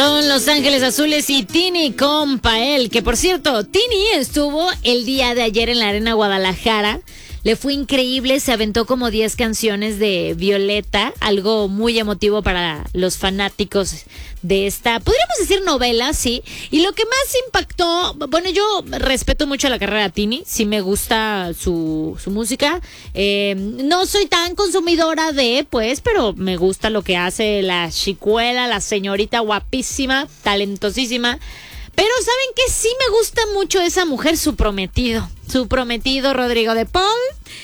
Son Los Ángeles Azules y Tini con Pael, que por cierto, Tini estuvo el día de ayer en la Arena Guadalajara. Le fue increíble, se aventó como 10 canciones de Violeta, algo muy emotivo para los fanáticos de esta, podríamos decir novela, sí. Y lo que más impactó, bueno, yo respeto mucho la carrera de Tini, sí me gusta su música. No soy tan consumidora de, pues, pero me gusta lo que hace la chicuela, la señorita guapísima, talentosísima. Pero ¿saben qué? Sí me gusta mucho esa mujer, su prometido, Rodrigo de Paul.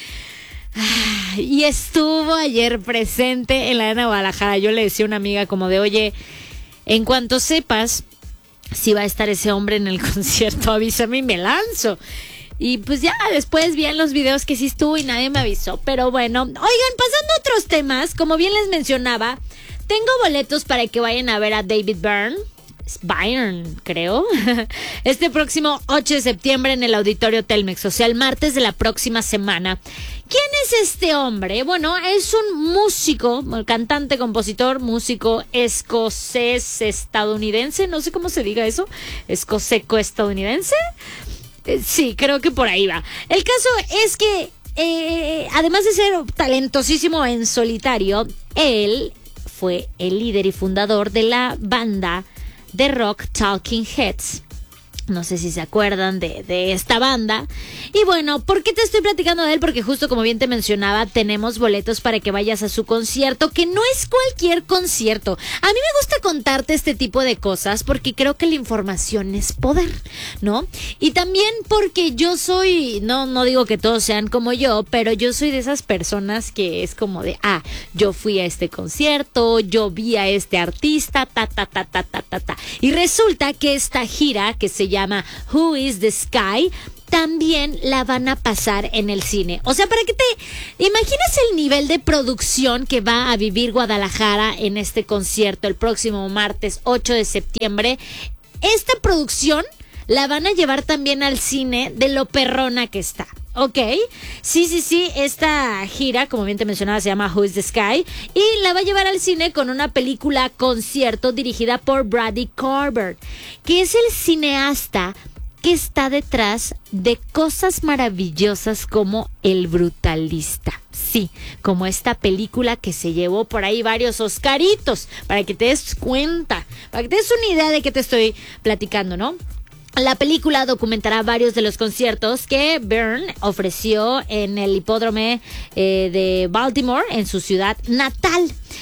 Y estuvo ayer presente en la Arena Guadalajara. Yo le decía a una amiga como de, oye, en cuanto sepas si va a estar ese hombre en el concierto, avísame y me lanzo. Y pues ya después vi en los videos que sí estuvo y nadie me avisó. Pero bueno, oigan, pasando a otros temas, como bien les mencionaba, tengo boletos para que vayan a ver a David Byrne, creo, este próximo 8 de septiembre en el Auditorio Telmex, o sea, el martes de la próxima semana. ¿Quién es este hombre? Bueno, es un músico, cantante, compositor, músico escocés estadounidense, no sé cómo se diga eso, escoseco estadounidense. Sí, creo que por ahí va. El caso es que, además de ser talentosísimo en solitario, él fue el líder y fundador de la banda de rock Talking Heads. No sé si se acuerdan de esta banda. Y bueno, ¿por qué te estoy platicando de él? Porque justo como bien te mencionaba, tenemos boletos para que vayas a su concierto, que no es cualquier concierto. A mí me gusta contarte este tipo de cosas porque creo que la información es poder, ¿no? Y también porque yo soy, no digo que todos sean como yo, pero yo soy de esas personas que es como de, yo fui a este concierto, yo vi a este artista, Y resulta que esta gira que se llama Who is the Sky también la van a pasar en el cine. O sea, para que te imagines el nivel de producción que va a vivir Guadalajara en este concierto el próximo martes 8 de septiembre. Esta producción la van a llevar también al cine de lo perrona que está. Ok, sí, esta gira, como bien te mencionaba, se llama Who is the Sky y la va a llevar al cine con una película concierto dirigida por Bradley Cooper, que es el cineasta que está detrás de cosas maravillosas como El Brutalista. Sí, como esta película que se llevó por ahí varios Oscaritos, para que te des cuenta, para que te des una idea de qué te estoy platicando, ¿no? La película documentará varios de los conciertos que Byrne ofreció en el hipódromo de Baltimore, en su ciudad natal.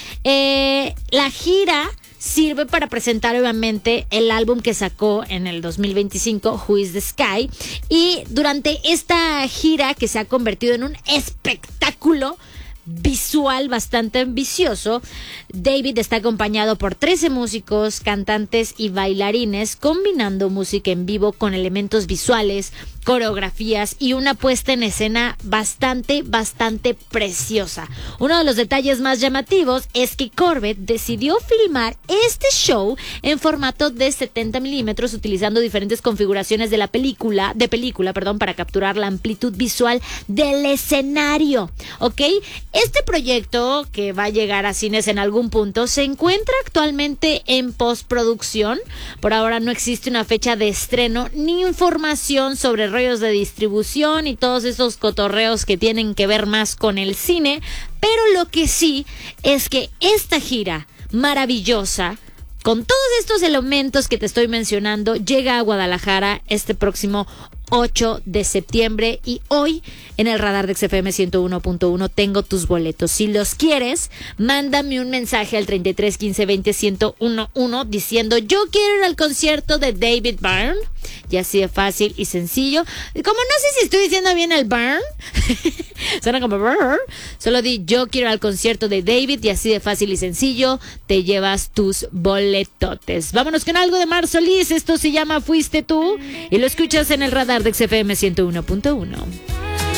La gira sirve para presentar obviamente el álbum que sacó en el 2025, Who is the Sky. Y durante esta gira, que se ha convertido en un espectáculo visual bastante ambicioso, David está acompañado por 13 músicos, cantantes y bailarines, combinando música en vivo con elementos visuales, coreografías y una puesta en escena bastante preciosa. Uno de los detalles más llamativos es que Corbett decidió filmar este show en formato de 70 milímetros utilizando diferentes configuraciones de película, para capturar la amplitud visual del escenario. ¿Ok? Este proyecto, que va a llegar a cines en algún punto, se encuentra actualmente en postproducción. Por ahora no existe una fecha de estreno ni información sobre rollos de distribución y todos esos cotorreos que tienen que ver más con el cine, pero lo que sí es que esta gira maravillosa, con todos estos elementos que te estoy mencionando, llega a Guadalajara este próximo 8 de septiembre y hoy en el radar de XFM 101.1 tengo tus boletos. Si los quieres, mándame un mensaje al 33 15 20 1011 diciendo yo quiero ir al concierto de David Byrne, y así de fácil y sencillo. Como no sé si estoy diciendo bien el Byrne, suena como Byrne, solo di yo quiero ir al concierto de David y así de fácil y sencillo te llevas tus boletotes. Vámonos con algo de Mar Solís, esto se llama Fuiste Tú y lo escuchas en el radar de XFM 101.1.